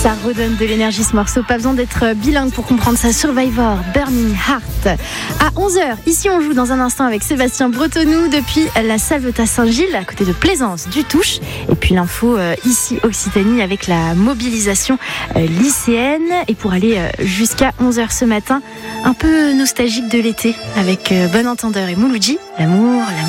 Ça redonne de l'énergie ce morceau, pas besoin d'être bilingue pour comprendre ça. Survivor, Burning Heart. À 11h, ici on joue dans un instant avec Sébastien Bretonnou depuis la Salvetat Saint-Gilles, à côté de Plaisance du Touche. Et puis l'info ici Occitanie avec la mobilisation lycéenne. Et pour aller jusqu'à 11h ce matin, un peu nostalgique de l'été avec Bon Entendeur et Mouloudji, l'amour.